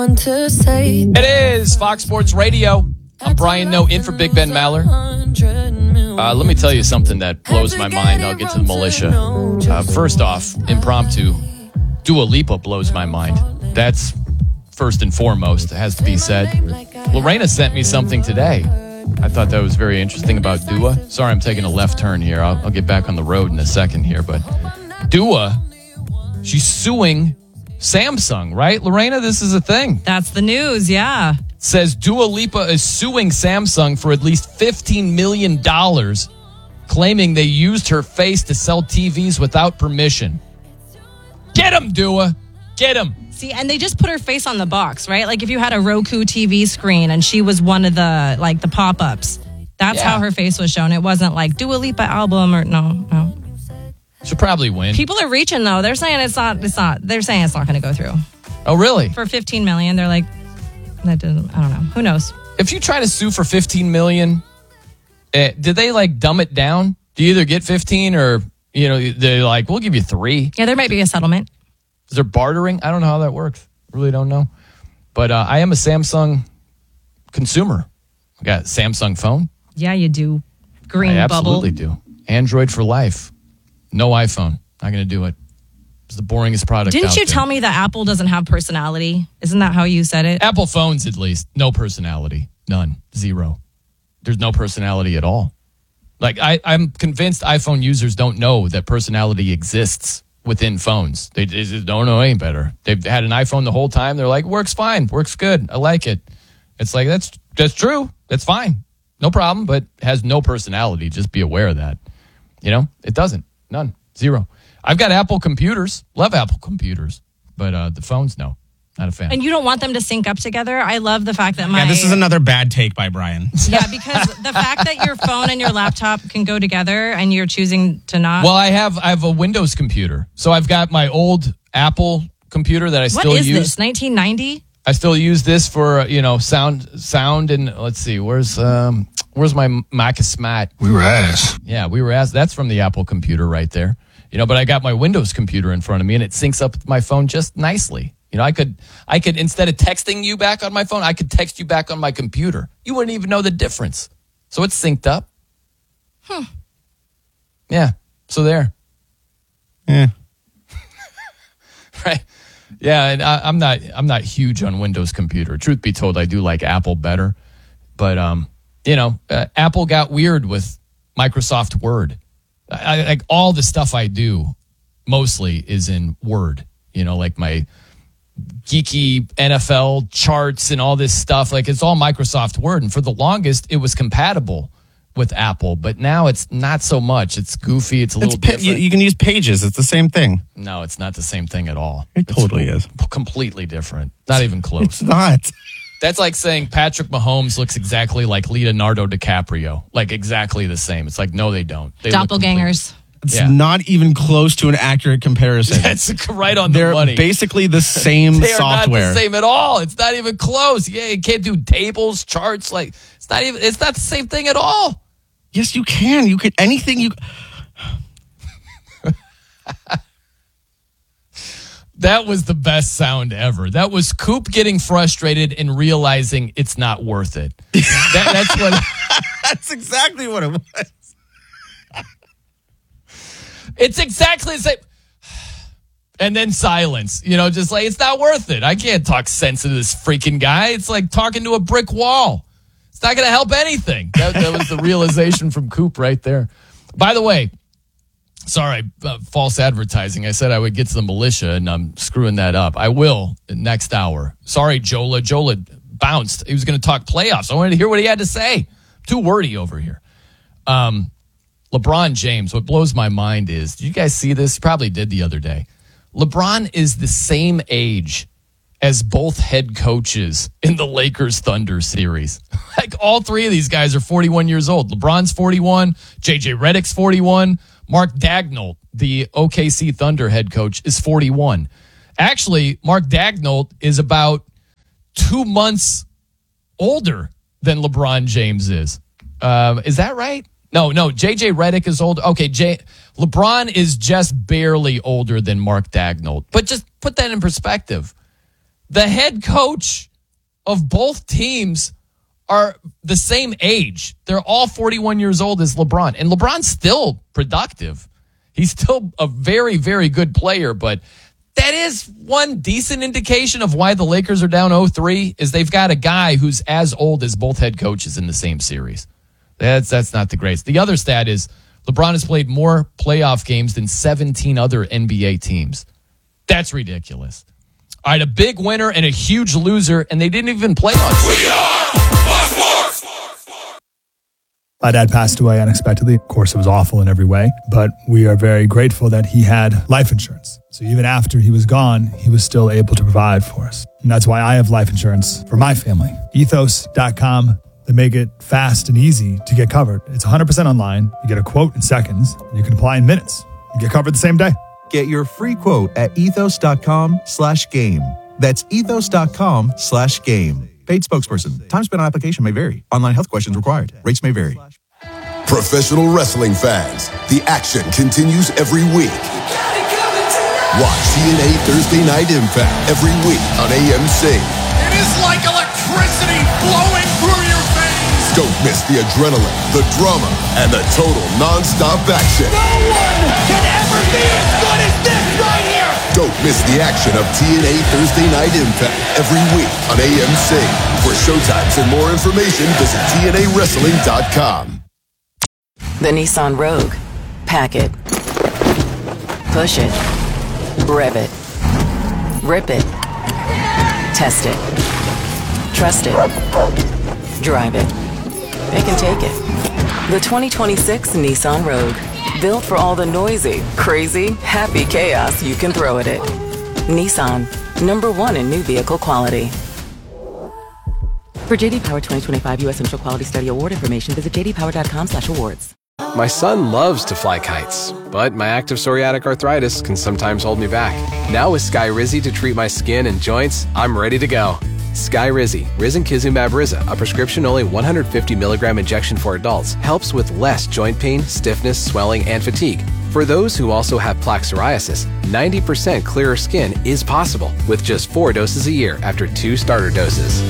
It is Fox Sports Radio. I'm Brian Noe in for Big Ben Maller. Let me tell you something that blows my mind. I'll get to the militia. First off, impromptu, Dua Lipa blows my mind. That's first and foremost, it has to be said. Lorena sent me something today. I thought that was very interesting about Dua. Sorry, I'm taking a left turn here. I'll get back on the road in a second here. But Dua, she's suing Samsung, right? Lorena, this is a thing. That's the news, yeah. Says Dua Lipa is suing Samsung for at least $15 million, claiming they used her face to sell TVs without permission. Get him, Dua. Get him. See, and they just put her face on the box, right? Like if you had a Roku TV screen and she was one of the pop-ups, that's how her face was shown. It wasn't like Dua Lipa album or no. She'll probably win. People are reaching though. They're saying it's not. They're saying it's not going to go through. Oh, really? For $15 million, they're like, that doesn't. I don't know. Who knows? If you try to sue for $15 million, did they like dumb it down? Do you either get 15 or they're like, we'll give you 3? Yeah, there might be a settlement. Is there bartering? I don't know how that works. Really don't know. But I am a Samsung consumer. I got a Samsung phone. Yeah, you do. Green I bubble. Absolutely do. Android for life. No iPhone. Not going to do it. It's the boringest product Didn't out you there. tell me that Apple doesn't have personality? Isn't that how you said it? Apple phones, at least. No personality. None. Zero. There's no personality at all. Like, I'm convinced iPhone users don't know that personality exists within phones. They just don't know any better. They've had an iPhone the whole time. They're like, works fine. Works good. I like it. It's like, that's true. That's fine. No problem, but has no personality. Just be aware of that. It doesn't. None. Zero. I've got Apple computers. Love Apple computers. But the phones, no. Not a fan. And you don't want them to sync up together? I love the fact that this is another bad take by Brian. Yeah, because the fact that your phone and your laptop can go together and you're choosing to not. Well, I have a Windows computer. So I've got my old Apple computer that I still use. What is this, 1990? I still use this for, sound and let's see, where's my Mac Smat? We were ass. Yeah, we were ass. That's from the Apple computer right there. But I got my Windows computer in front of me and it syncs up with my phone just nicely. I could instead of texting you back on my phone, I could text you back on my computer. You wouldn't even know the difference. So it's synced up. Yeah. So there. Yeah. Right. Yeah, and I'm not huge on Windows computer. Truth be told, I do like Apple better. But Apple got weird with Microsoft Word. I like all the stuff I do mostly is in Word. Like my geeky NFL charts and all this stuff. Like it's all Microsoft Word. And for the longest, it was compatible with Apple. But now it's not so much. It's goofy. It's a little different. You can use Pages. It's the same thing. No, it's not the same thing at all. It totally is. Completely different. Not even close. It's not. That's like saying Patrick Mahomes looks exactly like Leonardo DiCaprio. Like exactly the same. It's like, no, they don't. They Doppelgangers. It's not even close to an accurate comparison. That's right on the They're money. basically the same They are software. not the same at all. It's not even close. Yeah, you can't do tables, charts. Like it's not the same thing at all. Yes, you can. You could anything you. That was the best sound ever. That was Coop getting frustrated and realizing it's not worth it. That's what. That's exactly what it was. It's exactly the same. And then silence. Just like, it's not worth it. I can't talk sense to this freaking guy. It's like talking to a brick wall. It's not going to help anything. That was the realization from Coop right there. By the way, sorry, false advertising. I said I would get to the militia, and I'm screwing that up. I will next hour. Sorry, Jola. Jola bounced. He was going to talk playoffs. I wanted to hear what he had to say. Too wordy over here. LeBron James, what blows my mind is, did you guys see this? Probably did the other day. LeBron is the same age as both head coaches in the Lakers-Thunder series. Like all three of these guys are 41 years old. LeBron's 41, JJ Redick's 41, Mark Daigneault, the OKC Thunder head coach, is 41. Actually, Mark Daigneault is about 2 months older than LeBron James is. Is that right? No, JJ Redick is old. Okay, LeBron is just barely older than Mark Daigneault. But just put that in perspective. The head coach of both teams are the same age. They're all 41 years old as LeBron. And LeBron's still productive. He's still a very, very good player. But that is one decent indication of why the Lakers are down 0-3 is they've got a guy who's as old as both head coaches in the same series. That's not the greatest. The other stat is LeBron has played more playoff games than 17 other NBA teams. That's ridiculous. All right, a big winner and a huge loser, and they didn't even play on Sunday. My dad passed away unexpectedly. Of course, it was awful in every way, but we are very grateful that he had life insurance. So even after he was gone, he was still able to provide for us. And that's why I have life insurance for my family. Ethos.com. They make it fast and easy to get covered. It's 100% online. You get a quote in seconds, and you can apply in minutes. You get covered the same day. Get your free quote at ethos.com/game. That's ethos.com/game. Paid spokesperson. Time spent on application may vary. Online health questions required. Rates may vary. Professional wrestling fans, the action continues every week. Watch TNA Thursday Night Impact every week on AMC. It is like electricity flowing through your veins. Don't miss the adrenaline, the drama, and the total non-stop action. No one can ever be as good as this right here. Don't miss the action of TNA Thursday Night Impact every week on AMC. For showtimes and more information, visit TNAWrestling.com. The Nissan Rogue. Pack it. Push it. Rev it. Rip it. Test it. Trust it. Drive it. It can take it. The 2026 Nissan Rogue. Built for all the noisy, crazy, happy chaos you can throw at it. Nissan. #1 in new vehicle quality. For JD Power 2025 U.S. Central Quality Study Award information, visit jdpower.com/awards. My son loves to fly kites, but my active psoriatic arthritis can sometimes hold me back. Now with Skyrizi to treat my skin and joints, I'm ready to go. Skyrizi, risankizumab Riza, a prescription-only 150 milligram injection for adults, helps with less joint pain, stiffness, swelling, and fatigue. For those who also have plaque psoriasis, 90% clearer skin is possible with just 4 doses a year after 2 starter doses.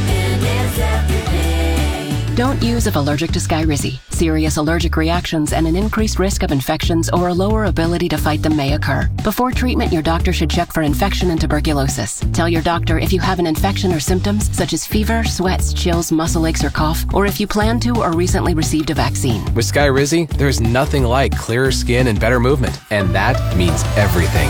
Don't use if allergic to Skyrizi. Serious allergic reactions and an increased risk of infections or a lower ability to fight them may occur. Before treatment, your doctor should check for infection and tuberculosis. Tell your doctor if you have an infection or symptoms such as fever, sweats, chills, muscle aches, or cough, or if you plan to or recently received a vaccine. With Skyrizi, there's nothing like clearer skin and better movement, and that means everything.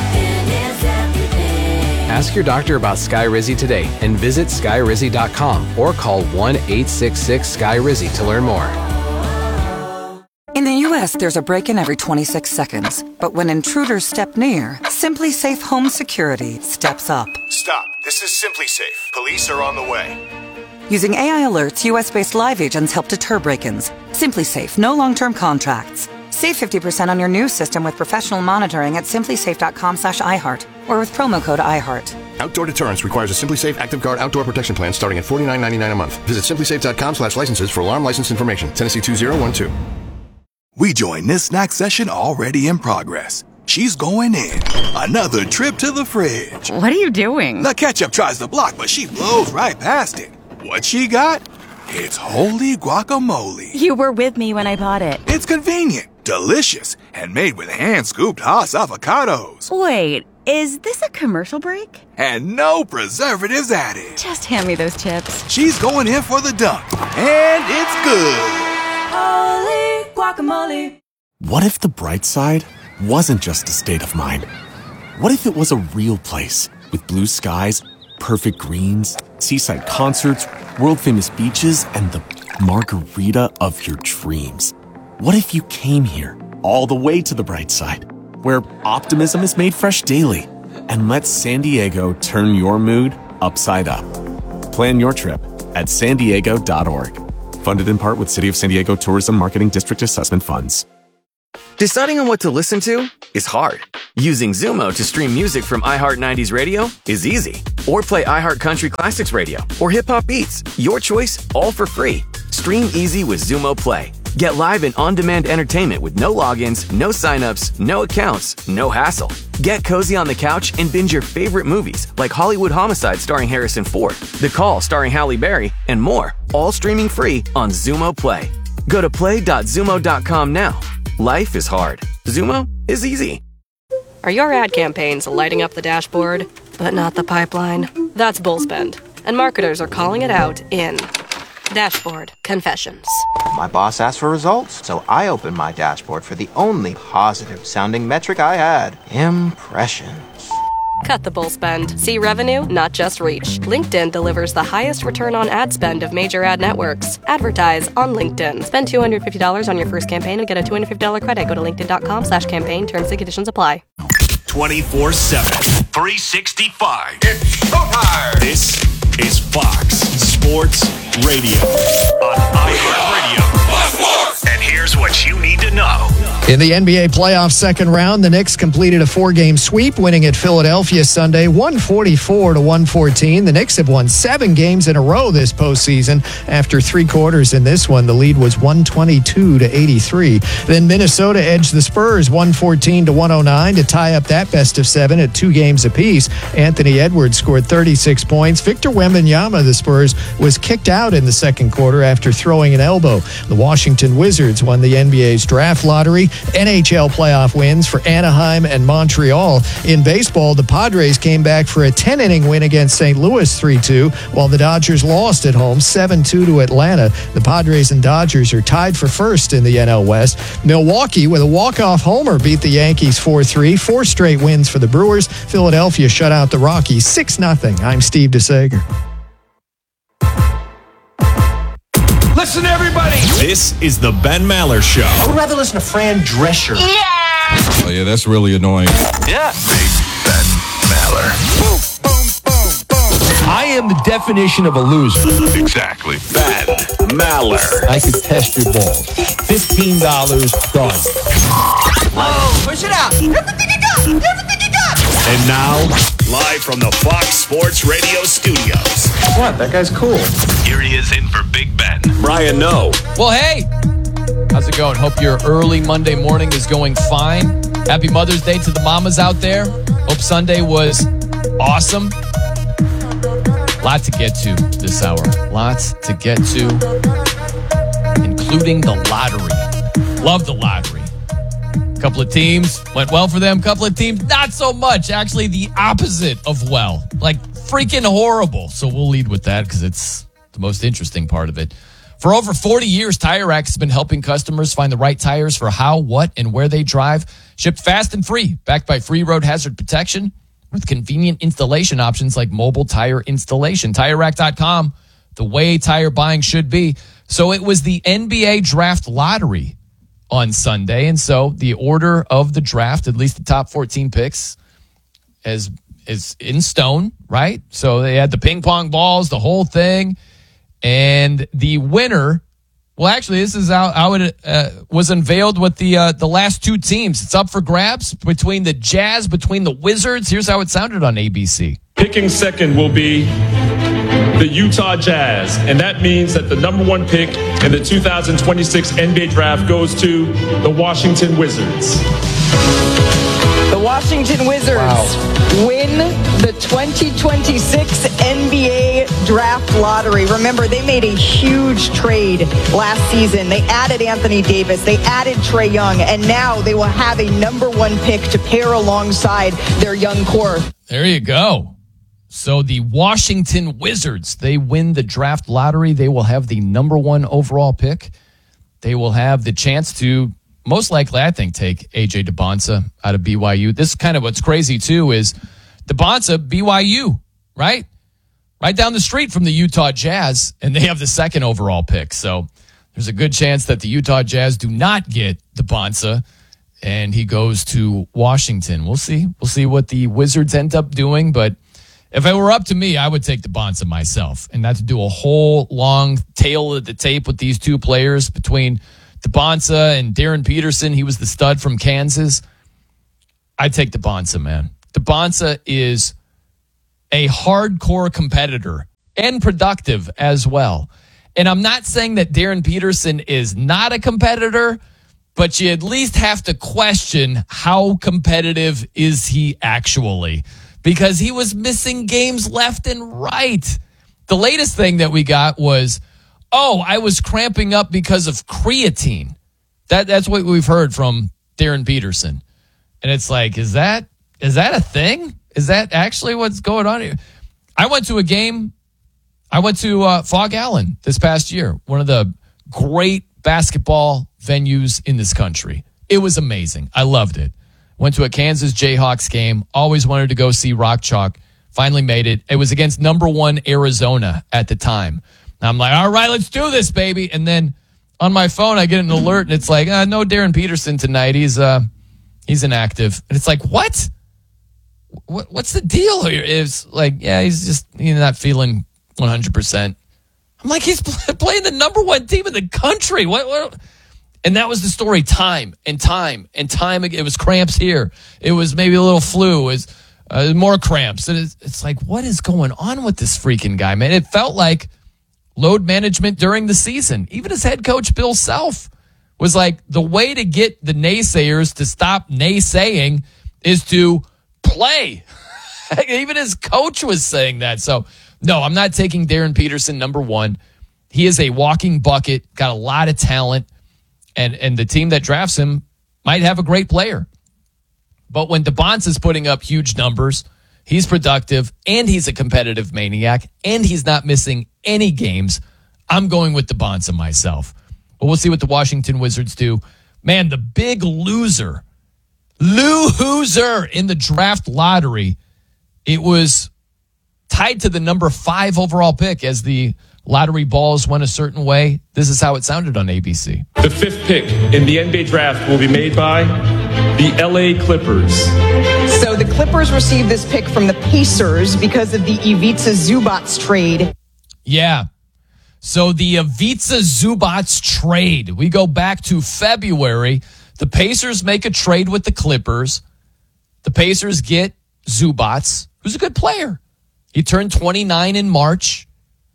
Ask your doctor about Skyrizi today and visit Skyrizi.com or call 1-866-SKYRIZI to learn more. In the U.S., there's a break-in every 26 seconds. But when intruders step near, Simply Safe Home Security steps up. Stop. This is Simply Safe. Police are on the way. Using AI alerts, U.S.-based live agents help deter break-ins. Simply Safe, no long-term contracts. Save 50% on your new system with professional monitoring at simplysafe.com/iHeart or with promo code iHeart. Outdoor deterrence requires a Simply Safe Active Guard outdoor protection plan starting at $49.99 a month. Visit simplysafe.com/licenses for alarm license information. Tennessee 2012. We join this snack session already in progress. She's going in. Another trip to the fridge. What are you doing? The ketchup tries to block, but she blows right past it. What she got? It's holy guacamole. You were with me when I bought it. It's convenient, delicious, and made with hand-scooped Haas avocados. Wait, is this a commercial break? And no preservatives added. Just hand me those chips. She's going in for the dunk, and it's good. Holy guacamole. What if the bright side wasn't just a state of mind? What if it was a real place with blue skies, perfect greens, seaside concerts, world-famous beaches, and the margarita of your dreams? What if you came here, all the way to the bright side, where optimism is made fresh daily, and let San Diego turn your mood upside up? Plan your trip at sandiego.org. Funded in part with City of San Diego Tourism Marketing District Assessment Funds. Deciding on what to listen to is hard. Using Zumo to stream music from iHeart 90s Radio is easy. Or play iHeart Country Classics Radio or Hip Hop Beats. Your choice, all for free. Stream easy with Zumo Play. Get live and on-demand entertainment with no logins, no signups, no accounts, no hassle. Get cozy on the couch and binge your favorite movies like Hollywood Homicide starring Harrison Ford, The Call starring Halle Berry, and more, all streaming free on Xumo Play. Go to play.xumo.com now. Life is hard. Xumo is easy. Are your ad campaigns lighting up the dashboard, but not the pipeline? That's Bullspend, and marketers are calling it out in Dashboard Confessions. My boss asked for results, so I opened my dashboard for the only positive-sounding metric I had: impressions. Cut the bull spend. See revenue, not just reach. LinkedIn delivers the highest return on ad spend of major ad networks. Advertise on LinkedIn. Spend $250 on your first campaign and get a $250 credit. Go to linkedin.com/campaign. Terms and conditions apply. 24/7, 365. It's showtime. This is Fox Sports Radio on iHeartRadio. And here's what you need to know. In the NBA playoff second round, the Knicks completed a 4-game sweep, winning at Philadelphia Sunday 144-114. The Knicks have won 7 games in a row this postseason. After 3 quarters in this one, the lead was 122-83. Then Minnesota edged the Spurs 114-109 to tie up that best of 7 at 2 games apiece. Anthony Edwards scored 36 points. Victor Wembanyama of the Spurs was kicked out in the second quarter after throwing an elbow. The Washington Wizards won the NBA's draft lottery. NHL playoff wins for Anaheim and Montreal. In baseball, the Padres came back for a 10-inning win against St. Louis 3-2, while the Dodgers lost at home 7-2 to Atlanta. The Padres and Dodgers are tied for first in the NL West. Milwaukee, with a walk-off homer, beat the Yankees 4-3. 4 straight wins for the Brewers. Philadelphia shut out the Rockies 6-0. I'm Steve DeSager. Listen, everybody. This is the Ben Maller Show. I would rather listen to Fran Drescher. Oh, yeah, that's really annoying. Yeah. Big Ben Maller. Boom, boom, boom, boom. I am the definition of a loser. Exactly. Ben Maller. I could test your balls. $15 done. Whoa, push it out. Everything you got. Everything you got. And now, live from the Fox Sports Radio studios. What? That guy's cool. Here he is in for Big Ben. Brian Noe. Well, hey, how's it going? Hope your early Monday morning is going fine. Happy Mother's Day to the mamas out there. Hope Sunday was awesome. Lot to get to this hour. Lots to get to, including the lottery. Love the lottery. Couple of teams went well for them. Couple of teams not so much. Actually, the opposite of well. Like freaking horrible. So we'll lead with that because it's the most interesting part of it. For over 40 years, Tire Rack has been helping customers find the right tires for how, what, and where they drive. Shipped fast and free, backed by free road hazard protection with convenient installation options like mobile tire installation. TireRack.com, the way tire buying should be. So it was the NBA draft lottery on Sunday, and so the order of the draft, at least the top 14 picks, is in stone, right? So they had the ping pong balls, the whole thing, and the winner. Well, actually, this is how it was unveiled with the last 2 teams. It's up for grabs between the Jazz, between the Wizards. Here's how it sounded on ABC. Picking second will be the Utah Jazz, and that means that the number 1 pick in the 2026 NBA draft goes to the Washington Wizards. The Washington Wizards win the 2026 NBA draft lottery. Remember, they made a huge trade last season. They added Anthony Davis. They added Trae Young. And now they will have a number 1 pick to pair alongside their young core. There you go. So the Washington Wizards, they win the draft lottery. They will have the number 1 overall pick. They will have the chance to, most likely, I think, take A.J. DeBonsa out of BYU. This is kind of what's crazy, too, is DeBonsa, BYU, right? Right down the street from the Utah Jazz, and they have the 2nd overall pick. So there's a good chance that the Utah Jazz do not get DeBonsa, and he goes to Washington. We'll see. We'll see what the Wizards end up doing, but if it were up to me, I would take DeBonsa myself, and not to do a whole long tail of the tape with these 2 players between DeBonsa and Darren Peterson. He was the stud from Kansas. I'd take DeBonsa, man. DeBonsa is a hardcore competitor and productive as well. And I'm not saying that Darren Peterson is not a competitor, but you at least have to question how competitive is he actually, because he was missing games left and right. The latest thing that we got was, I was cramping up because of creatine. That's what we've heard from Darren Peterson. And it's like, is that a thing? Is that actually what's going on here? I went to a game. I went to Fog Allen this past year, one of the great basketball venues in this country. It was amazing. I loved it. Went to a Kansas Jayhawks game. Always wanted to go see Rock Chalk. Finally made it. It was against number 1 Arizona at the time. And I'm like, all right, let's do this, baby. And then on my phone, I get an alert, and it's like, no Darren Peterson tonight. He's inactive. And it's like, what? What's the deal here? It's like, he's not feeling 100%. I'm like, he's playing the number 1 team in the country. What? And that was the story. Time and time. It was cramps here. It was maybe a little flu. It was more cramps. And it's like, what is going on with this freaking guy, man? It felt like load management during the season. Even his head coach, Bill Self, was like, the way to get the naysayers to stop naysaying is to play. Even his coach was saying that. So, no, I'm not taking Darren Peterson number 1. He is a walking bucket, got a lot of talent, and the team that drafts him might have a great player. But when DeBonce is putting up huge numbers, he's productive, and he's a competitive maniac, and he's not missing any games, I'm going with DeBonce myself. But we'll see what the Washington Wizards do. Man, the big loser in the draft lottery, it was tied to the number 5 overall pick as the lottery balls went a certain way. This is how it sounded on ABC. The 5th pick in the NBA draft will be made by the LA Clippers. So the Clippers received this pick from the Pacers because of the Ivica Zubac trade. Yeah. So the Ivica Zubac trade. We go back to February. The Pacers make a trade with the Clippers. The Pacers get Zubac, who's a good player. He turned 29 in March.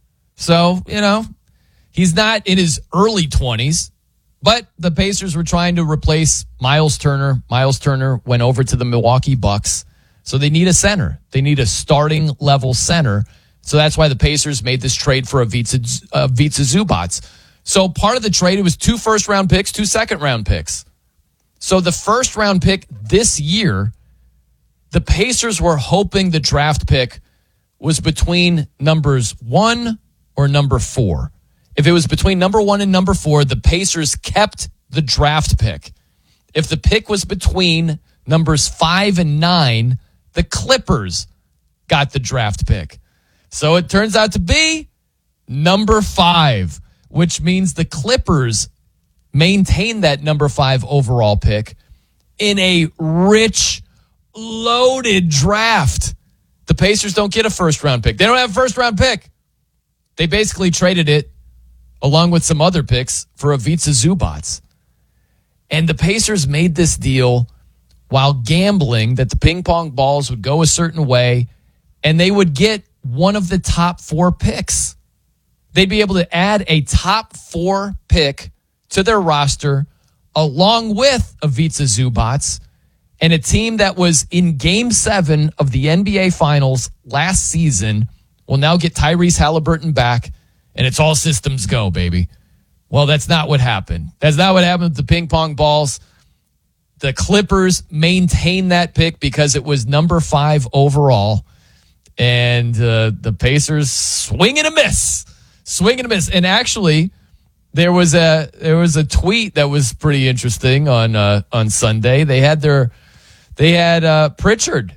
So, he's not in his early 20s, but the Pacers were trying to replace Miles Turner. Miles Turner went over to the Milwaukee Bucks. So they need a center. They need a starting level center. So that's why the Pacers made this trade for Ivica Zubac. So part of the trade, it was 2 first-round picks, 2 second-round picks. So the first-round pick this year, the Pacers were hoping the draft pick was between numbers 1 or number 4. If it was between number 1 and number 4, the Pacers kept the draft pick. If the pick was between numbers 5 and 9, the Clippers got the draft pick. So it turns out to be number 5, which means the Clippers maintain that number 5 overall pick in a rich, loaded draft. The Pacers don't get a first-round pick. They don't have a first-round pick. They basically traded it, along with some other picks, for Ivica Zubac. And the Pacers made this deal while gambling that the ping-pong balls would go a certain way, and they would get one of the top 4 picks. They'd be able to add a top 4 pick to their roster, along with Ivica Zubac, and a team that was in Game 7 of the NBA Finals last season will now get Tyrese Halliburton back, and it's all systems go, baby. Well, that's not what happened. That's not what happened with the ping pong balls. The Clippers maintained that pick because it was number 5 overall, and the Pacers swing and a miss. And actually, there was a tweet that was pretty interesting on Sunday. They had Pritchard.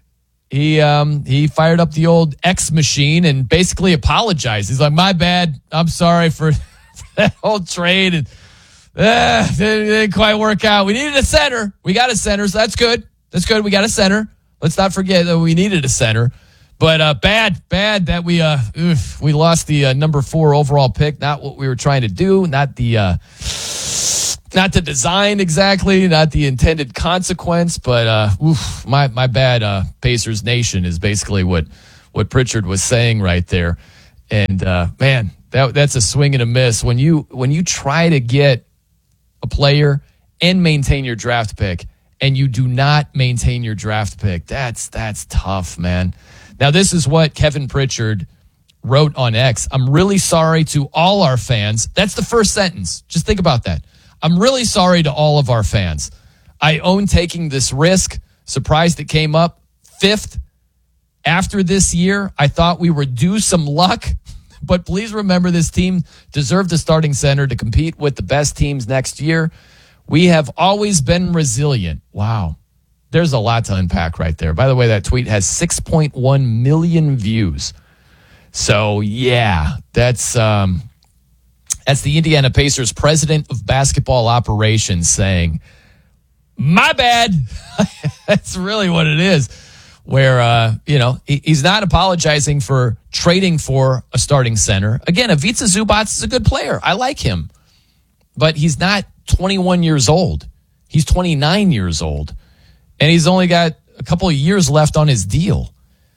He fired up the old X machine and basically apologized. He's like, my bad. I'm sorry for that whole trade. And it didn't quite work out. We needed a center. We got a center, so that's good. We got a center. Let's not forget that we needed a center. But bad that we lost the number 4 overall pick. Not what we were trying to do. Not the design exactly. Not the intended consequence. But my bad. Pacers Nation is basically what Pritchard was saying right there. And man, that's a swing and a miss. When you try to get a player and maintain your draft pick, and you do not maintain your draft pick, that's tough, man. Now, this is what Kevin Pritchard wrote on X. I'm really sorry to all our fans. That's the first sentence. Just think about that. I'm really sorry to all of our fans. I own taking this risk. Surprised it came up 5th. After this year, I thought we were due some luck. But please remember, this team deserved a starting center to compete with the best teams next year. We have always been resilient. Wow. There's a lot to unpack right there. By the way, that tweet has 6.1 million views. So, yeah, that's the Indiana Pacers president of basketball operations saying, my bad. That's really what it is. Where, he's not apologizing for trading for a starting center. Again, Ivica Zubac is a good player. I like him. But he's not 21 years old. He's 29 years old. And he's only got a couple of years left on his deal.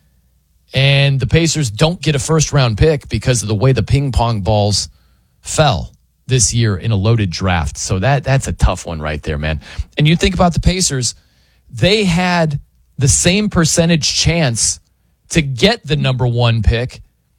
And the Pacers don't get a first-round pick because of the way the ping pong balls fell this year in a loaded draft. So that's a tough one right there, man. And you think about the Pacers, they had the same percentage chance to get the number 1 pick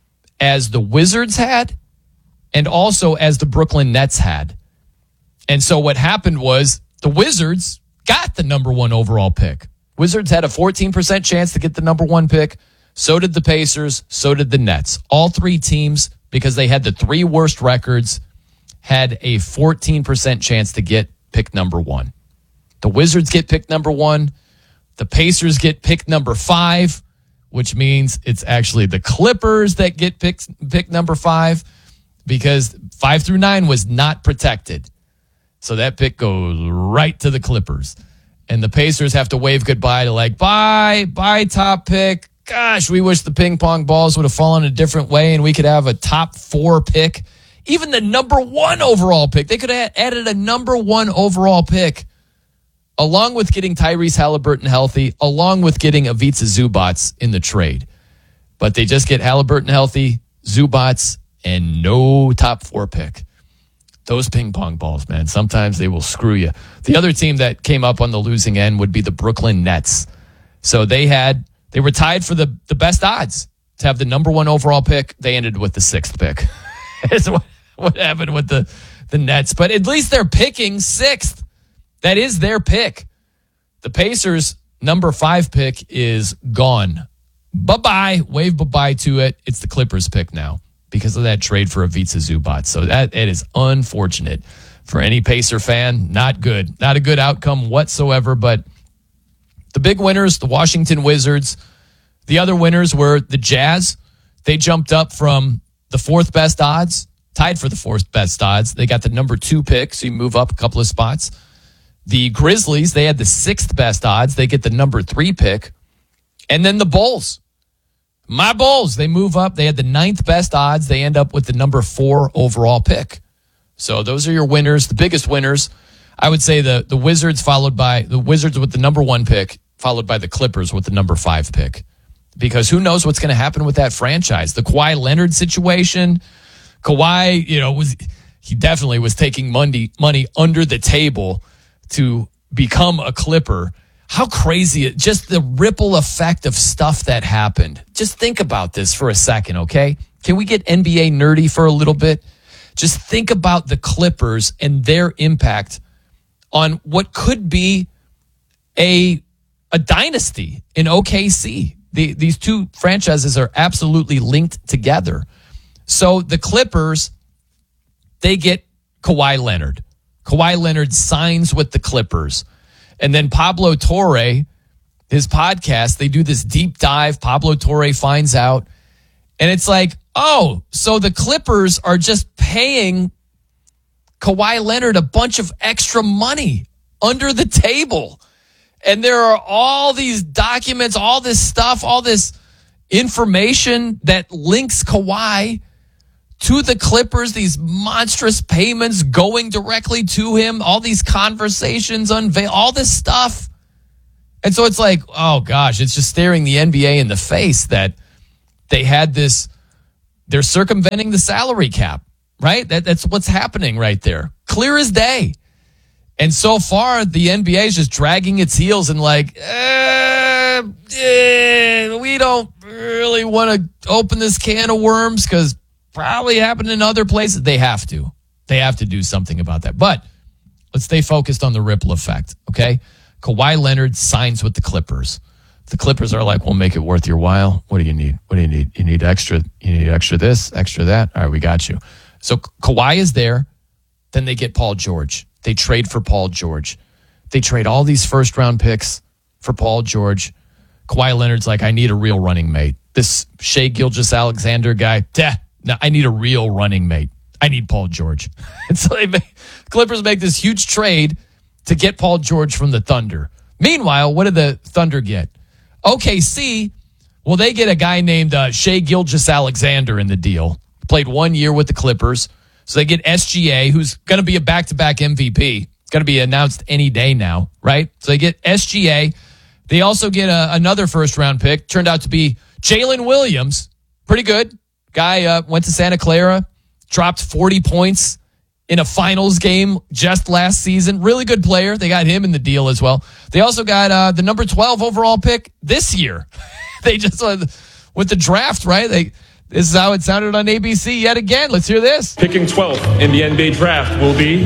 as the Wizards had and also as the Brooklyn Nets had. And so what happened was the Wizards got the number 1 overall pick. Wizards had a 14% chance to get the number 1 pick. So did the Pacers. So did the Nets. All 3 teams, because they had the 3 worst records, had a 14% chance to get pick number 1. The Wizards get pick number 1. The Pacers get pick number 5, which means it's actually the Clippers that get pick number 5 because 5 through 9 was not protected. So that pick goes right to the Clippers. And the Pacers have to wave goodbye to bye top pick. Gosh, we wish the ping pong balls would have fallen a different way and we could have a top 4 pick. Even the number 1 overall pick. They could have added a number 1 overall pick along with getting Tyrese Halliburton healthy, along with getting Ivica Zubac in the trade. But they just get Halliburton healthy, Zubac, and no top 4 pick. Those ping pong balls, man, sometimes they will screw you. The other team that came up on the losing end would be the Brooklyn Nets. So they were tied for the best odds to have the number 1 overall pick. They ended with the 6th pick. Is what happened with the Nets. But at least they're picking 6th. That is their pick. The Pacers' number 5 pick is gone. Bye-bye. Wave bye-bye to it. It's the Clippers' pick now because of that trade for Ivica Zubac. So it is unfortunate for any Pacer fan. Not good. Not a good outcome whatsoever. But the big winners, the Washington Wizards. The other winners were the Jazz. They jumped up from the 4th best odds, tied for the 4th best odds. They got the number 2 pick, so you move up a couple of spots. The Grizzlies, they had the 6th best odds. They get the number 3 pick. And then the Bulls. My Bulls, they move up. They had the 9th best odds. They end up with the number 4 overall pick. So those are your winners, the biggest winners. I would say the Wizards followed by the Wizards with the number 1 pick, followed by the Clippers with the number 5 pick. Because who knows what's going to happen with that franchise. The Kawhi Leonard situation, Kawhi, he definitely was taking money under the table to become a Clipper. How crazy just the ripple effect of stuff that happened. Just think about this for a second, okay? Can we get NBA nerdy for a little bit? Just think about the Clippers and their impact on what could be a dynasty in OKC. These 2 franchises are absolutely linked together. So the Clippers, they get Kawhi Leonard. Kawhi Leonard signs with the Clippers. And then Pablo Torre, his podcast, they do this deep dive. Pablo Torre finds out. And it's like, oh, so the Clippers are just paying Kawhi Leonard a bunch of extra money under the table. And there are all these documents, all this stuff, all this information that links Kawhi to the Clippers, these monstrous payments going directly to him, all these conversations, all this stuff. And so it's like, oh gosh, it's just staring the NBA in the face that they had this They're circumventing the salary cap, right? That's what's happening right there. Clear as day. And so far, the NBA is just dragging its heels and like, we don't really want to open this can of worms because probably happened in other places. They have to. They have to do something about that. But let's stay focused on the ripple effect, okay? Kawhi Leonard signs with the Clippers. The Clippers are like, we'll make it worth your while. What do you need? What do you need? You need extra. You need extra this, extra that. All right, we got you. So Kawhi is there. Then they get Paul George. They trade for Paul George. They trade all these first-round picks for Paul George. Kawhi Leonard's like, I need a real running mate. This Shai Gilgeous-Alexander guy, no, I need a real running mate. I need Paul George. And so Clippers make this huge trade to get Paul George from the Thunder. Meanwhile, what did the Thunder get? OKC, well, they get a guy named Shai Gilgeous-Alexander in the deal. Played 1 year with the Clippers. So they get SGA, who's going to be a back-to-back MVP. Going to be announced any day now, right? So they get SGA. They also get another first-round pick. Turned out to be Jalen Williams. Pretty good. Guy went to Santa Clara, dropped 40 points in a finals game just last season. Really good player. They got him in the deal as well. They also got the number 12 overall pick this year. They just, with the draft, right? This is how it sounded on ABC yet again. Let's hear this. Picking 12th in the NBA draft will be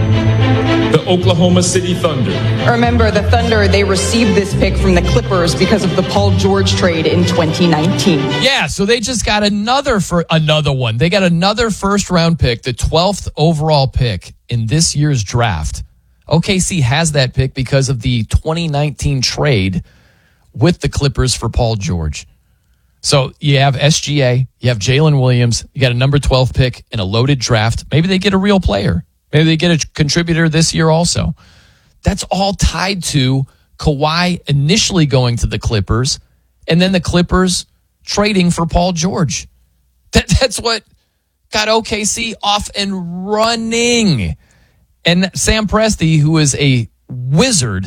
the Oklahoma City Thunder. Remember, the Thunder, they received this pick from the Clippers because of the Paul George trade in 2019. Yeah, so they just got another one. They got another first-round pick, the 12th overall pick in this year's draft. OKC has that pick because of the 2019 trade with the Clippers for Paul George. So you have SGA, you have Jalen Williams, you got a number 12 pick in a loaded draft. Maybe they get a real player. Maybe they get a contributor this year also. That's all tied to Kawhi initially going to the Clippers and then the Clippers trading for Paul George. That's what got OKC off and running. And Sam Presti, who is a wizard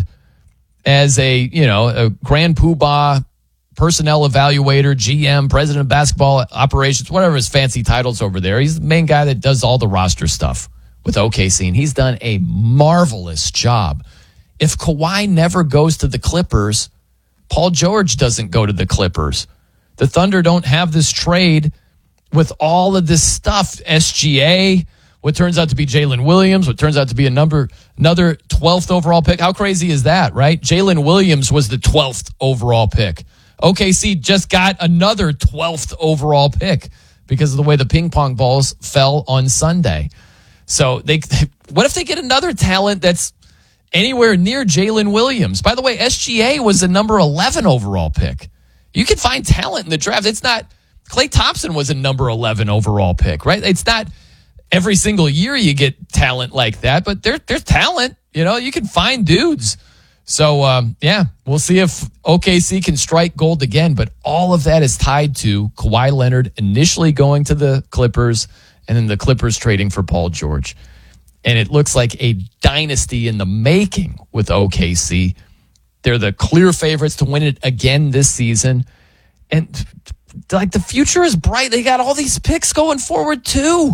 as a grand poobah, personnel evaluator, GM, president of basketball operations, whatever his fancy titles over there. He's the main guy that does all the roster stuff with OKC, and he's done a marvelous job. If Kawhi never goes to the Clippers, Paul George doesn't go to the Clippers. The Thunder don't have this trade with all of this stuff. SGA, what turns out to be Jalen Williams, what turns out to be another 12th overall pick. How crazy is that, right? Jalen Williams was the 12th overall pick. OKC just got another 12th overall pick because of the way the ping pong balls fell on Sunday. So what if they get another talent that's anywhere near Jalen Williams? By the way, SGA was the number 11 overall pick. You can find talent in the draft. It's not Klay Thompson was a number 11 overall pick, right? It's not every single year you get talent like that, but there's talent. You can find dudes. So, we'll see if OKC can strike gold again. But all of that is tied to Kawhi Leonard initially going to the Clippers and then the Clippers trading for Paul George. And it looks like a dynasty in the making with OKC. They're the clear favorites to win it again this season. And, the future is bright. They got all these picks going forward, too.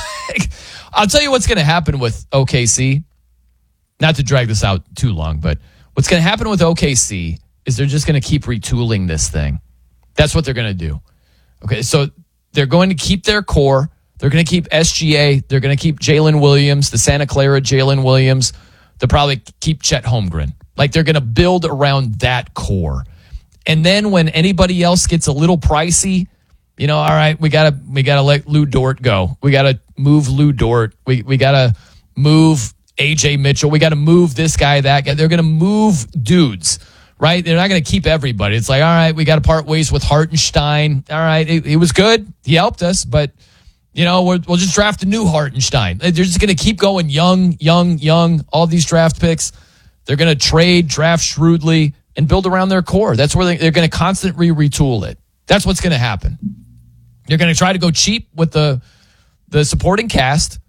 I'll tell you what's going to happen with OKC. Not to drag this out too long, but what's going to happen with OKC is they're just going to keep retooling this thing. That's what they're going to do. Okay, so they're going to keep their core. They're going to keep SGA. They're going to keep Jalen Williams, the Santa Clara Jalen Williams. They'll probably keep Chet Holmgren. They're going to build around that core. And then when anybody else gets a little pricey, all right, we gotta let Lou Dort go. We gotta move Lou Dort. We gotta move AJ Mitchell. We got to move this guy, that guy. They're going to move dudes, right? They're not going to keep everybody. It's like, all right, we got to part ways with Hartenstein. All right, he was good. He helped us, but, we'll just draft a new Hartenstein. They're just going to keep going young, all these draft picks. They're going to draft shrewdly, and build around their core. That's where they're going to constantly retool it. That's what's going to happen. They're going to try to go cheap with the supporting cast,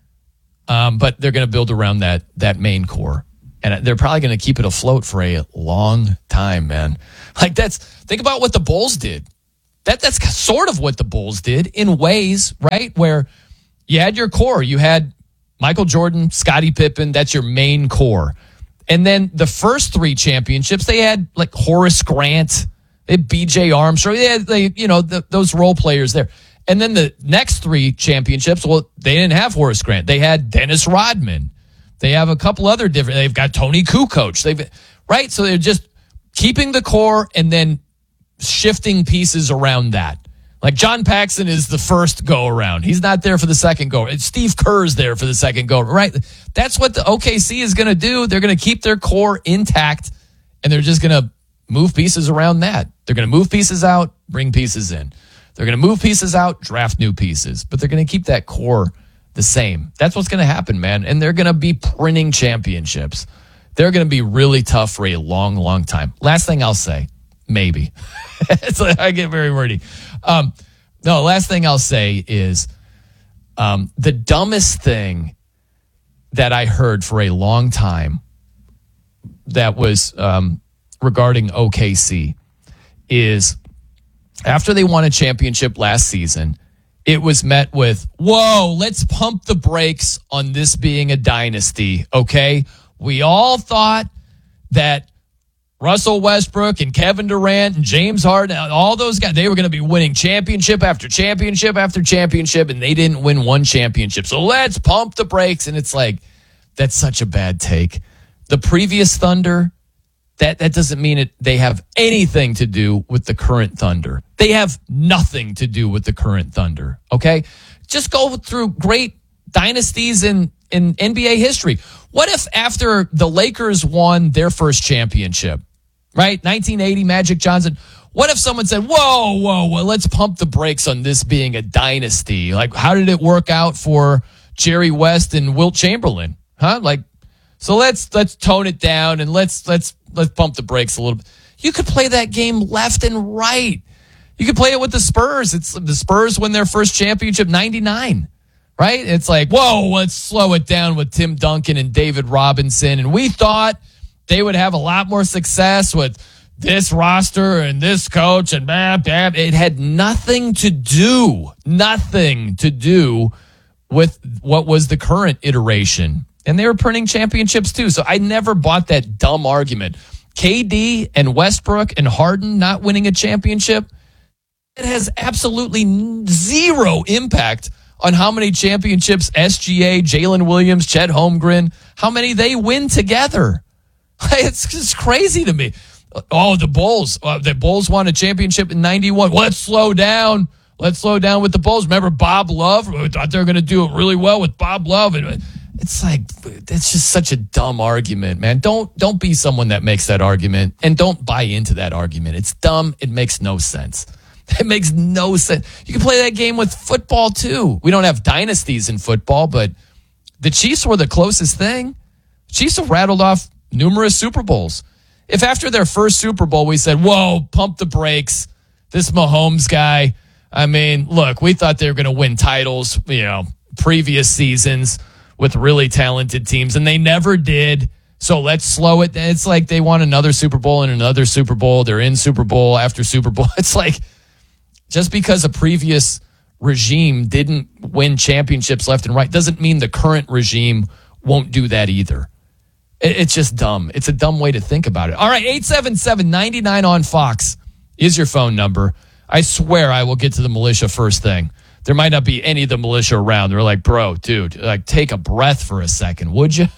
but they're going to build around that main core. And they're probably going to keep it afloat for a long time, man. Think about what the Bulls did. That's sort of what the Bulls did in ways, right? Where you had your core. You had Michael Jordan, Scottie Pippen. That's your main core. And then the first 3 championships, they had like Horace Grant, they had B.J. Armstrong, they had those role players there. And then the next 3 championships, well, they didn't have Horace Grant. They had Dennis Rodman. They have a couple other different. They've got Tony Kukoc. Right, so they're just keeping the core and then shifting pieces around that. Like John Paxson is the first go-around. He's not there for the second go-around. Steve Kerr's there for the second go-around, right? That's what the OKC is going to do. They're going to keep their core intact, and they're just going to move pieces around that. They're going to move pieces out, bring pieces in. They're going to move pieces out, draft new pieces. But they're going to keep that core the same. That's what's going to happen, man. And they're going to be printing championships. They're going to be really tough for a long, long time. Last thing I'll say, maybe. It's like I get very wordy. Last thing I'll say is the dumbest thing that I heard for a long time that was regarding OKC is after they won a championship last season, it was met with, whoa, let's pump the brakes on this being a dynasty, okay? We all thought that Russell Westbrook and Kevin Durant and James Harden, all those guys, they were going to be winning championship after championship after championship, and they didn't win one championship. So let's pump the brakes. And it's like, that's such a bad take. The previous Thunder, that doesn't mean they have anything to do with the current Thunder. They have nothing to do with the current Thunder, okay? Just go through great dynasties in NBA history. What if after the Lakers won their first championship, right? 1980, Magic Johnson. What if someone said, whoa, let's pump the brakes on this being a dynasty? Like, how did it work out for Jerry West and Wilt Chamberlain? Huh? Like, so let's tone it down and let's pump the brakes a little bit. You could play that game left and right. You could play it with the Spurs. It's the Spurs win their first championship 99. Right? It's like, whoa, let's slow it down with Tim Duncan and David Robinson. And we thought they would have a lot more success with this roster and this coach and bam. It had nothing to do with what was the current iteration. And they were printing championships too. So I never bought that dumb argument. KD and Westbrook and Harden not winning a championship, it has absolutely zero impact on how many championships SGA, Jalen Williams, Chet Holmgren, how many they win together. It's just crazy to me. Oh, the Bulls. The Bulls won a championship in 91. Let's slow down. Let's slow down with the Bulls. Remember Bob Love? We thought they were going to do it really well with Bob Love. And it's like, it's just such a dumb argument, man. Don't be someone that makes that argument, and don't buy into that argument. It's dumb. It makes no sense. It makes no sense. You can play that game with football, too. We don't have dynasties in football, but the Chiefs were the closest thing. Chiefs have rattled off numerous Super Bowls. If after their first Super Bowl we said, whoa, pump the brakes, this Mahomes guy, I mean, look, we thought they were going to win titles, previous seasons with really talented teams, and they never did. So let's slow it. It's like they won another Super Bowl and another Super Bowl. They're in Super Bowl after Super Bowl. It's like, just because a previous regime didn't win championships left and right doesn't mean the current regime won't do that either. It's just dumb. It's a dumb way to think about it. All right, 877-99 on Fox is your phone number. I swear I will get to the militia first thing. There might not be any of the militia around. They're like, bro, dude, like take a breath for a second, would you?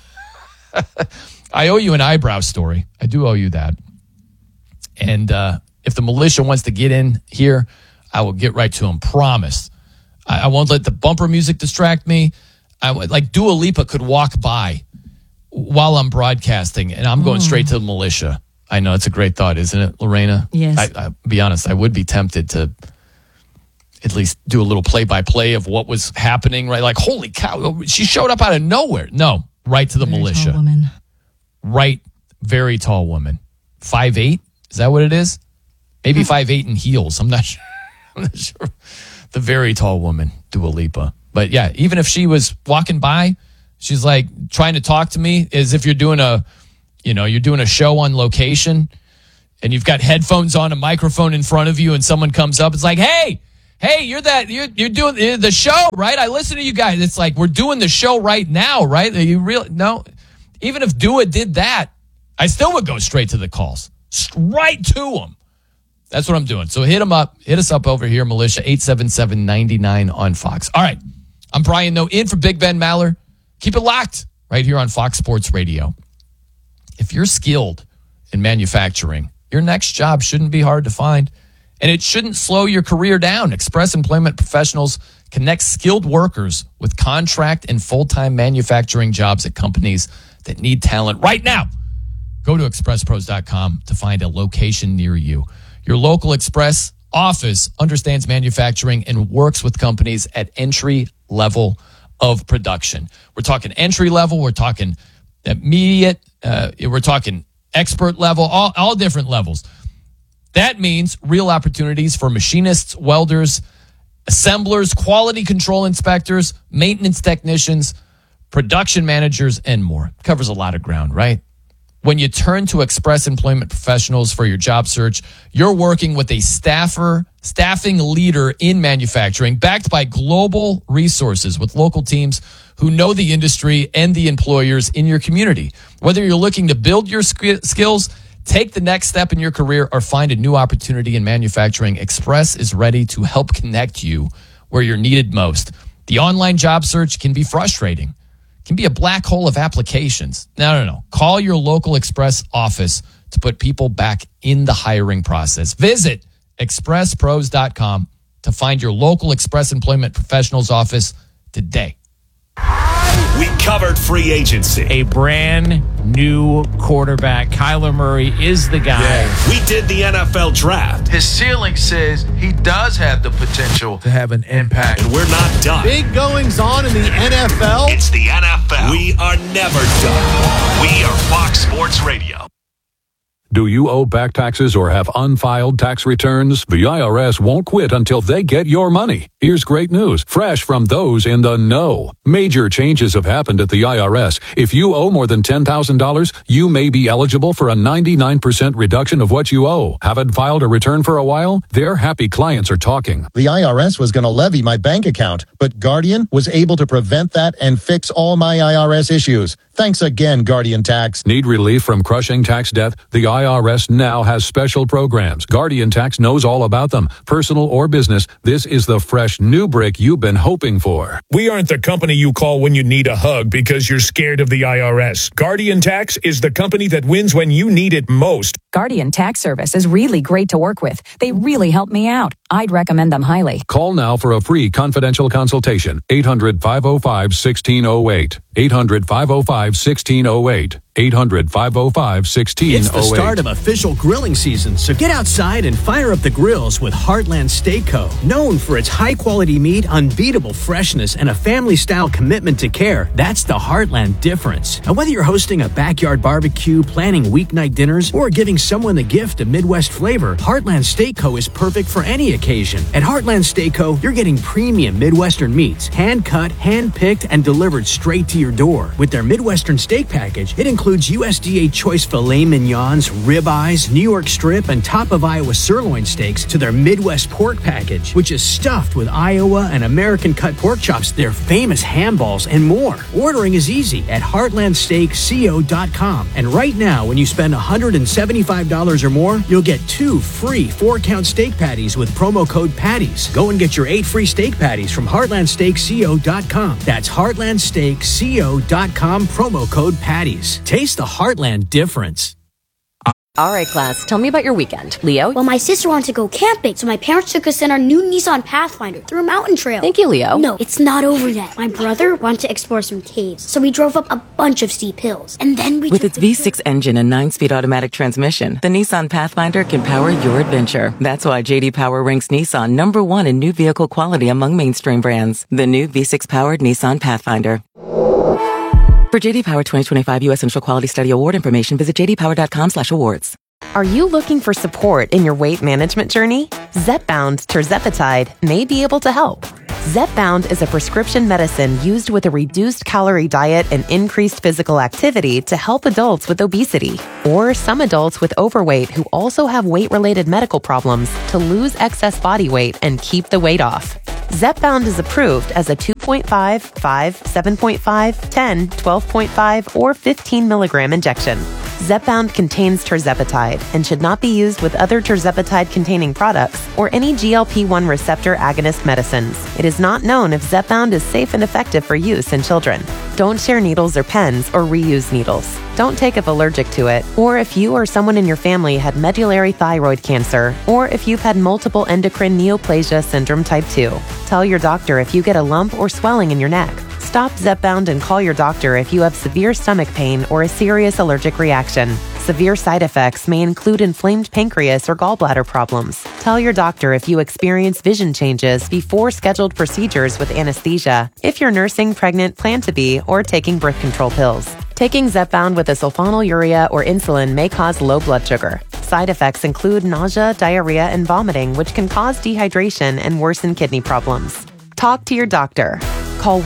I owe you an eyebrow story. I do owe you that. And if the militia wants to get in here, I will get right to him. Promise. I won't let the bumper music distract me. Like Dua Lipa could walk by while I'm broadcasting, and I'm going straight to the militia. I know it's a great thought, isn't it, Lorena? Yes. I'll be honest, I would be tempted to at least do a little play-by-play of what was happening, right? Like, holy cow, she showed up out of nowhere. No, right to the militia. Tall woman. Right, very tall woman. 5'8"? Is that what it is? Maybe 5'8" in heels. I'm not sure. The very tall woman, Dua Lipa. But yeah, even if she was walking by, she's like trying to talk to me as if you're doing a show on location. and you've got headphones on, a microphone in front of you, and someone comes up, it's like, hey, you're doing the show, right? I listen to you guys. It's like, we're doing the show right now, right? Are you really? No. Even if Dua did that, I still would go straight to the calls. Right to them. That's what I'm doing. So hit us up over here, Militia, 877-99 on Fox. All right. I'm Brian Noe, in for Big Ben Maller. Keep it locked right here on Fox Sports Radio. If you're skilled in manufacturing, your next job shouldn't be hard to find, and it shouldn't slow your career down. Express Employment Professionals connect skilled workers with contract and full-time manufacturing jobs at companies that need talent right now. Go to expresspros.com to find a location near you. Your local Express office understands manufacturing and works with companies at entry level of production. We're talking entry level. We're talking immediate. We're talking expert level, all different levels. That means real opportunities for machinists, welders, assemblers, quality control inspectors, maintenance technicians, production managers, and more. Covers a lot of ground, right? When you turn to Express Employment Professionals for your job search, you're working with a staffing leader in manufacturing, backed by global resources with local teams who know the industry and the employers in your community. Whether you're looking to build your skills, take the next step in your career, or find a new opportunity in manufacturing, Express is ready to help connect you where you're needed most. The online job search can be frustrating. Can be a black hole of applications. No. Call your local Express office to put people back in the hiring process. Visit expresspros.com to find your local Express Employment Professionals office today. We covered free agency. A brand new quarterback. Kyler Murray is the guy. Yeah. We did the NFL draft. His ceiling says he does have the potential to have an impact. And we're not done. Big goings on in the NFL. It's the NFL. We are never done. We are Fox Sports Radio. Do you owe back taxes or have unfiled tax returns? The IRS won't quit until they get your money. Here's great news, fresh from those in the know. Major changes have happened at the IRS. If you owe more than $10,000, you may be eligible for a 99% reduction of what you owe. Haven't filed a return for a while? Their happy clients are talking. The IRS was going to levy my bank account, but Guardian was able to prevent that and fix all my IRS issues. Thanks again, Guardian Tax. Need relief from crushing tax debt? The IRS now has special programs. Guardian Tax knows all about them. Personal or business, this is the fresh new break you've been hoping for. We aren't the company you call when you need a hug because you're scared of the IRS. Guardian Tax is the company that wins when you need it most. Guardian Tax Service is really great to work with. They really helped me out. I'd recommend them highly. Call now for a free confidential consultation. 800-505-1608. 800-505-1608. 800-505-1608. It's the start of official grilling season, so get outside and fire up the grills with Heartland Steak Co. Known for its high-quality meat, unbeatable freshness, and a family-style commitment to care, that's the Heartland difference. And whether you're hosting a backyard barbecue, planning weeknight dinners, or giving someone the gift of Midwest flavor, Heartland Steak Co. is perfect for any occasion. At Heartland Steak Co., you're getting premium Midwestern meats, hand-cut, hand-picked, and delivered straight to your door. With their Midwestern steak package, it includes USDA choice filet mignons, ribeyes, New York strip, and top of Iowa sirloin steaks to their Midwest pork package, which is stuffed with Iowa and American cut pork chops, their famous ham balls, and more. Ordering is easy at heartlandsteakco.com. And right now, when you spend $175 or more, you'll get 2 free 4-count steak patties with promo code PATTIES. Go and get your 8 free steak patties from heartlandsteakco.com. That's heartlandsteakco.com, promo code PATTIES. Taste the Heartland difference. All right, class, tell me about your weekend. Leo? Well, my sister wanted to go camping, so my parents took us in our new Nissan Pathfinder through a mountain trail. Thank you, Leo. No, it's not over yet. My brother wanted to explore some caves, so we drove up a bunch of steep hills. And then we With its V6 engine and 9-speed automatic transmission, the Nissan Pathfinder can power your adventure. That's why J.D. Power ranks Nissan #1 in new vehicle quality among mainstream brands. The new V6-powered Nissan Pathfinder. For J.D. Power 2025 U.S. Central Quality Study Award information, visit jdpower.com/awards. Are you looking for support in your weight management journey? Zepbound tirzepatide may be able to help. Zepbound is a prescription medicine used with a reduced calorie diet and increased physical activity to help adults with obesity, or some adults with overweight who also have weight-related medical problems to lose excess body weight and keep the weight off. Zepbound is approved as a 2.5, 5, 7.5, 10, 12.5, or 15 milligram injection. Zepbound contains tirzepatide and should not be used with other tirzepatide-containing products or any GLP-1 receptor agonist medicines. It is not known if Zepbound is safe and effective for use in children. Don't share needles or pens or reuse needles. Don't take if allergic to it, or if you or someone in your family had medullary thyroid cancer, or if you've had multiple endocrine neoplasia syndrome type 2. Tell your doctor if you get a lump or swelling in your neck. Stop Zepbound and call your doctor if you have severe stomach pain or a serious allergic reaction. Severe side effects may include inflamed pancreas or gallbladder problems. Tell your doctor if you experience vision changes before scheduled procedures with anesthesia, if you're nursing, pregnant, plan to be, or taking birth control pills. Taking Zepbound with a sulfonylurea or insulin may cause low blood sugar. Side effects include nausea, diarrhea, and vomiting, which can cause dehydration and worsen kidney problems. Talk to your doctor. Call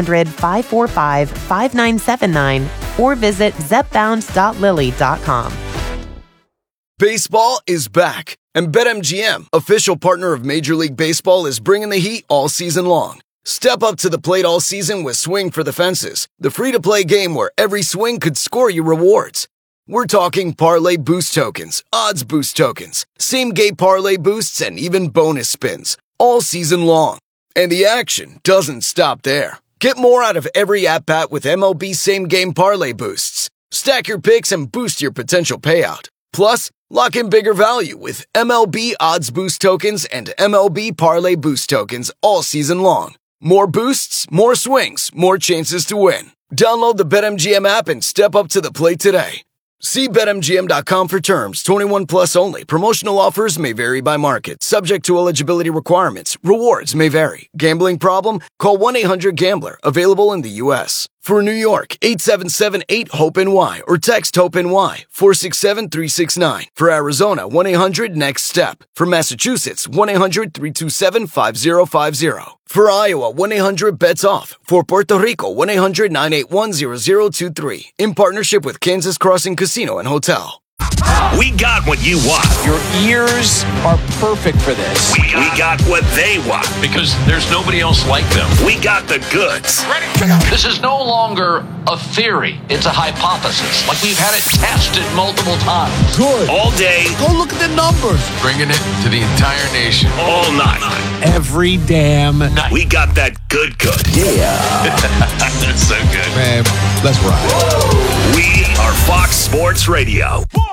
1-800-545-5979 or visit zepbound.lilly.com. Baseball is back, and BetMGM, official partner of Major League Baseball, is bringing the heat all season long. Step up to the plate all season with Swing for the Fences, the free-to-play game where every swing could score you rewards. We're talking parlay boost tokens, odds boost tokens, same-game parlay boosts, and even bonus spins, all season long. And the action doesn't stop there. Get more out of every at-bat with MLB same-game parlay boosts. Stack your picks and boost your potential payout. Plus, lock in bigger value with MLB odds boost tokens and MLB parlay boost tokens all season long. More boosts, more swings, more chances to win. Download the BetMGM app and step up to the plate today. See BetMGM.com for terms. 21 plus only. Promotional offers may vary by market. Subject to eligibility requirements. Rewards may vary. Gambling problem? Call 1-800-GAMBLER. Available in the U.S. For New York, 877-8-HOPE-NY or text HOPE-NY 467-369. For Arizona, 1-800-NEXT-STEP. For Massachusetts, 1-800-327-5050. For Iowa, 1-800-BETS-OFF. For Puerto Rico, 1-800-981-0023. In partnership with Kansas Crossing Casino and Hotel. We got what you want. Your ears are perfect for this. We got what they want. Because there's nobody else like them. We got the goods. This is no longer a theory. It's a hypothesis. Like we've had it tested multiple times. Good. All day. Go look at the numbers. Bringing it to the entire nation. All night. Every damn night. We got that good. Yeah. That's so good. Man, let's ride. We are Fox Sports Radio.